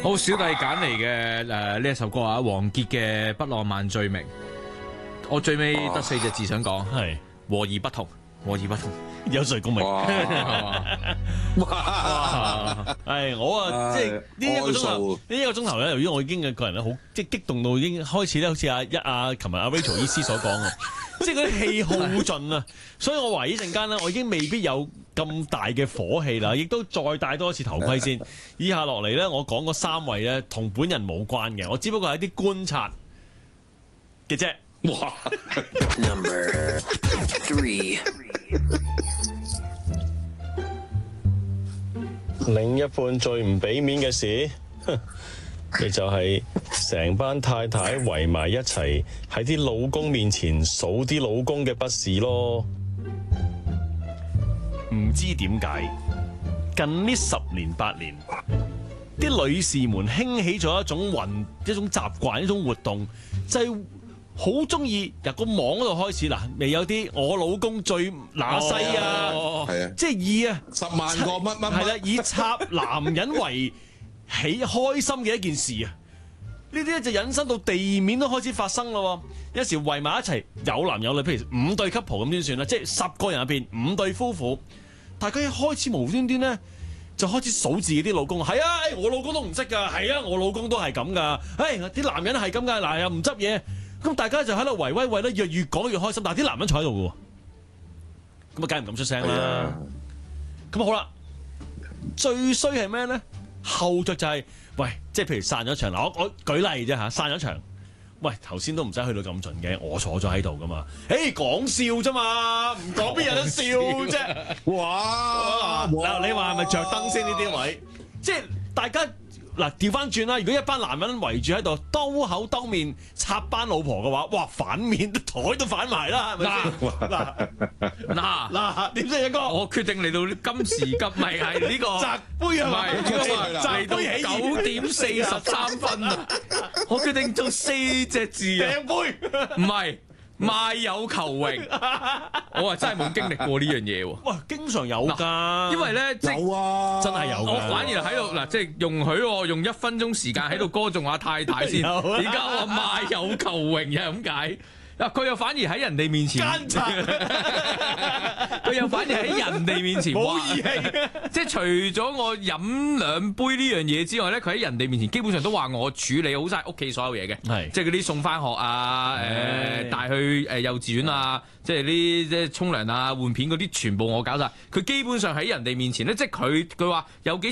好，小弟揀嚟嘅呢一首歌啊，王傑嘅《不浪漫罪名》，我最尾得4隻字想講，係和而不同，和而不同， 有誰共鳴？ 哇！ 係我啊，即係呢一個鐘頭咧，由於我已經嘅個人咧好即係激動到已經開始咧，好似琴日阿 Rachel 醫師所講啊，即係嗰啲氣耗盡啊，所以我懷疑陣間咧，我已經未必有咁大嘅火氣啦，亦都再戴多一次頭盔先。以下落嚟咧，我講嗰3位咧，同本人冇關嘅，我只不過係一啲觀察嘅啫。 哇 Number 3， 另一半最唔俾面嘅事，你就係成班太太圍埋一齊喺啲老公面前數啲老公嘅不是咯。 唔知點解近呢10年8年，啲女士們興起咗一種習慣，一種活動，就係好中意由個網嗰度開始嗱，未有啲我老公最乸西啊， 係啊， 即係以 10萬個乜乜係啦，以插男人為開心嘅一件事啊！呢啲咧就引申到地面都開始發生咯。有時圍埋一齊有男有女，譬如5對 couple 咁先算啦，即係10個人入邊5對夫婦，大家一開始無端端咧就開始數自己啲老公，係啊，我老公都唔識㗎，係啊，我老公都係咁㗎，啲男人係咁㗎，嗱又唔執嘢。咁大家就喺度圍威喂咧，越講越開心，但係啲男人坐喺度嘅喎，咁啊梗係唔敢出聲啦。咁好啦，最衰係咩咧？後着就係、喂，即係譬如散咗場嗱，我舉例啫嚇，散咗場，喂頭先都唔使去到咁盡嘅，我坐咗喺度噶嘛，講笑啫嘛，唔講邊有得笑啫？哇！嗱，你話係咪着燈先呢啲位？即係大家。嗱，調翻轉啦！如果一班男人圍住喺度兜口兜面插班老婆嘅話，哇，反面台都反埋啦，係咪先？嗱，點先，一哥？ 我決定嚟到今時今咪係呢個擲杯啊！ 嚟到9點43分啊！我決定做4隻字啊！ 掟杯唔係。賣友求榮，我真係冇經歷過呢樣嘢喎。 哇，經常有㗎， 因為咧有啊， 真係有。 我反而喺度嗱，即係容許我用1分鐘時間喺度歌頌下太太先。而家我賣友求榮又係咁解。嗱，佢又反而喺人哋面前奸賊，佢又反而喺人哋面前冇義氣。即係除咗我飲2杯呢樣嘢之外咧，佢喺人哋面前基本上都話我處理好晒屋企所有嘢嘅，係即係嗰啲送翻學啊，帶去幼稚園啊，即係啲即係沖涼啊、換片嗰啲，全部我搞晒。佢基本上喺人哋面前咧，即係佢話有幾